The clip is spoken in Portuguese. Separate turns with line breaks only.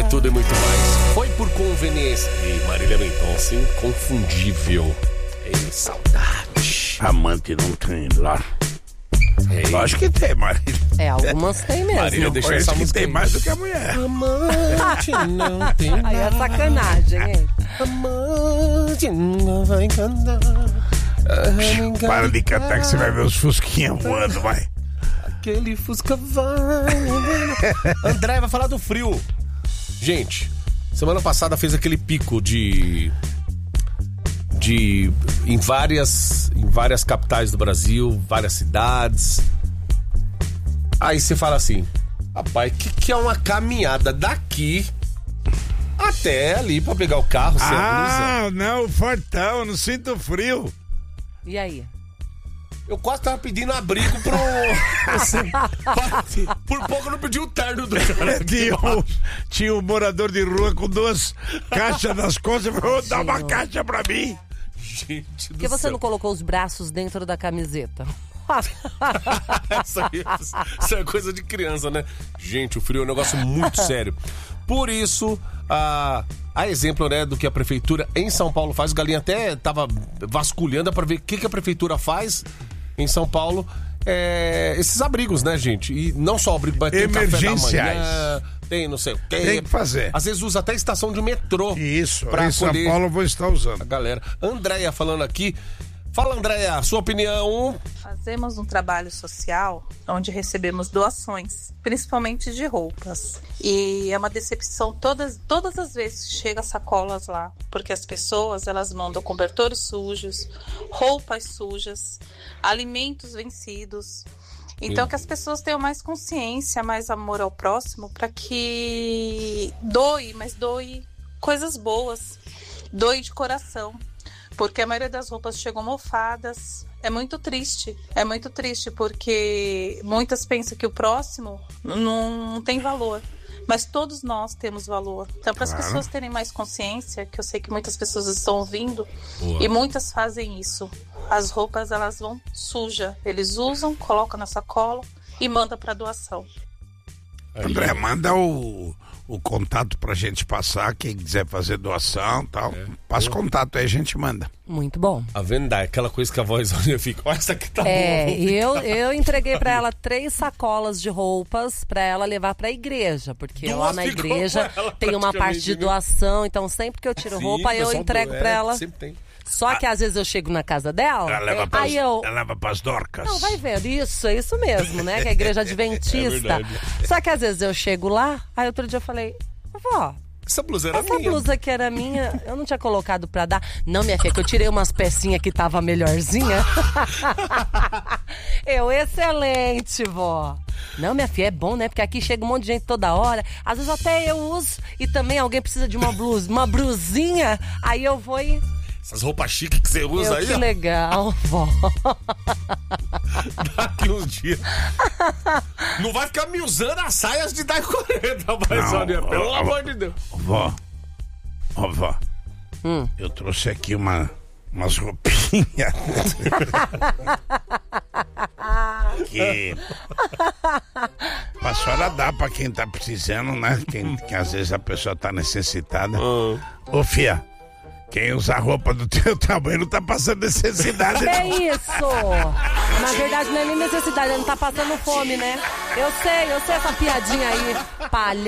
tudo e muito mais. Foi por conveniência. E Marília Mendonça, inconfundível. Ei, saudade.
Amante não tem lá. Lógico que tem, Marília.
Algumas tem mesmo.
Marília deixa essa música
tem mais do que a mulher.
Amante não tem.
Aí é sacanagem, hein?
Amante não vai cantar.
Para de cantar que você vai ver os fusquinhas voando, vai.
Aquele Fusca vai. André vai falar do frio. Gente, semana passada fez aquele pico em várias capitais do Brasil, várias cidades. Aí você fala assim: rapaz, que é uma caminhada daqui até ali pra pegar o carro sem a blusa?
Não, o fortão, não sinto frio.
E aí?
Eu quase tava pedindo abrigo pro... Por pouco eu não pedi o terno do cara.
Tinha um morador de rua com 2 caixas nas costas. Falou, dá uma caixa pra mim.
Gente do
Por que você
céu.
não colocou os braços dentro da camiseta?
Isso é coisa de criança, né? Gente, o frio é um negócio muito sério. Por isso, a exemplo, né, do que a prefeitura em São Paulo faz, o Galinha até tava vasculhando para ver o que a prefeitura faz em São Paulo. Esses abrigos, né, gente? E não só abrigo, mas tem
emergenciais.
Café da manhã, tem não sei o quê.
Tem que fazer.
Às vezes usa até estação de metrô.
Isso,
pra
em São
acolher
Paulo eu vou estar usando.
a galera. Andréia falando aqui. Fala, Andréia, sua opinião.
Fazemos um trabalho social onde recebemos doações, principalmente de roupas. E é uma decepção todas as vezes que chega sacolas lá, porque as pessoas elas mandam cobertores sujos, roupas sujas, alimentos vencidos. Então que as pessoas tenham mais consciência, mais amor ao próximo, para que doe coisas boas, doe de coração. Porque a maioria das roupas chegam mofadas. É muito triste porque muitas pensam que o próximo não tem valor. Mas todos nós temos valor. Então, para as pessoas terem mais consciência, que eu sei que muitas pessoas estão ouvindo, e muitas fazem isso. As roupas, elas vão sujas. Eles usam, colocam na sacola e mandam para doação.
André, manda o contato pra gente passar, quem quiser fazer doação e tal. Passa o contato aí, a gente manda.
Muito bom.
A venda é aquela coisa que a voz fica. Olha, essa aqui tá boa.
Eu entreguei pra ela 3 sacolas de roupas pra ela levar pra igreja, porque
2
lá na
ficou
igreja
com ela,
tem uma parte de
praticamente,
doação, então sempre que eu tiro roupa, eu entrego pra ela.
Sempre tem.
Só que às vezes eu chego na casa dela,
Ela leva
ela
leva pras dorcas.
Não, vai ver, é isso mesmo, né? Que é a igreja adventista. Só que às vezes eu chego lá, aí outro dia eu falei, vó,
Essa blusa era
essa
minha.
blusa que era minha, eu não tinha colocado pra dar. Não, minha filha, que eu tirei umas pecinhas que tava melhorzinha. Excelente, vó. Não, minha filha, é bom, né? Porque aqui chega um monte de gente toda hora. Às vezes até eu uso e também alguém precisa de uma blusinha. Aí eu vou e...
Essas roupas chiques que você usa aí,
que
ó.
legal, vó.
Daqui uns dias. Não vai ficar me usando as saias de dar 40, mas olha, pelo amor de Deus.
Vó, eu trouxe aqui umas roupinhas que pra senhora dar pra quem tá precisando, né? Que às vezes a pessoa tá necessitada. Ô, fia, quem usa roupa do teu tamanho não tá passando necessidade.
É isso! Na verdade não é nem necessidade, ele não tá passando fome, né? Eu sei essa piadinha aí, palha.